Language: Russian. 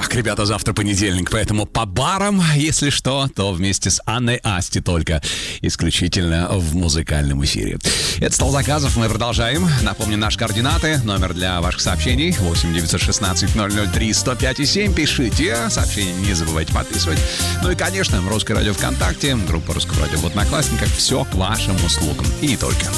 Так, ребята, завтра понедельник, поэтому по барам, если что, то вместе с Анной Асти только исключительно в музыкальном эфире. Это «Стол заказов», мы продолжаем. Напомню, наши координаты, номер для ваших сообщений 8 916 003 105 и 7. Пишите сообщения, не забывайте подписывать. Ну и, конечно, Русское радио ВКонтакте, группа Русского радио в Одноклассниках. Все к вашим услугам. И не только.